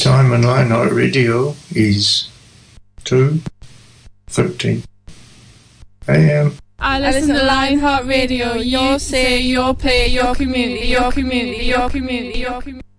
time on Lionheart Radio is 2:13 a.m. I listen to Lionheart Radio. Your say, your play, your community, your community, your community, your community.